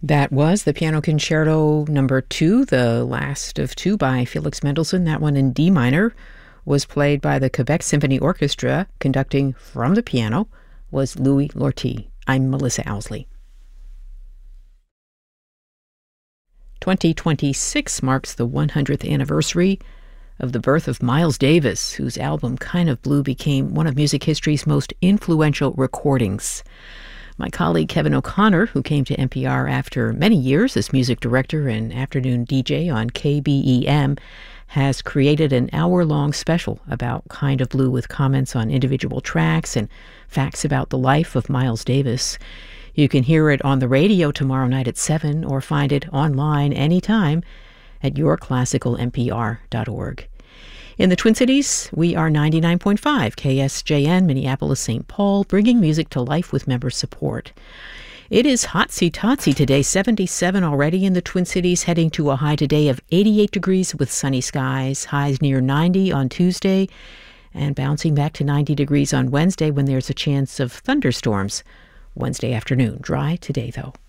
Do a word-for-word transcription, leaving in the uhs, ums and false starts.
That was the Piano Concerto number two, the last of two by Felix Mendelssohn. That one in D minor was played by the Quebec Symphony Orchestra. Conducting from the piano was Louis Lortie. I'm Melissa Owsley. twenty twenty-six marks the one hundredth anniversary of the birth of Miles Davis, whose album Kind of Blue became one of music history's most influential recordings. My colleague Kevin O'Connor, who came to N P R after many years as music director and afternoon D J on K B E M, has created an hour-long special about Kind of Blue with comments on individual tracks and facts about the life of Miles Davis. You can hear it on the radio tomorrow night at seven or find it online anytime at your classical N P R dot org. In the Twin Cities, we are ninety-nine point five K S J N, Minneapolis, Saint Paul, bringing music to life with member support. It is hotsy-totsy today, seventy-seven already in the Twin Cities, heading to a high today of eighty-eight degrees with sunny skies, highs near ninety on Tuesday, and bouncing back to ninety degrees on Wednesday when there's a chance of thunderstorms. Wednesday afternoon, dry today though.